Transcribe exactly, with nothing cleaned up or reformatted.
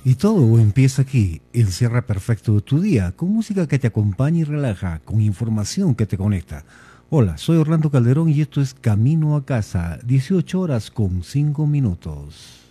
Y todo empieza aquí, el cierre perfecto de tu día, con música que te acompaña y relaja, con información que te conecta. Hola, soy Orlando Calderón y esto es Camino a Casa, dieciocho horas con cinco minutos.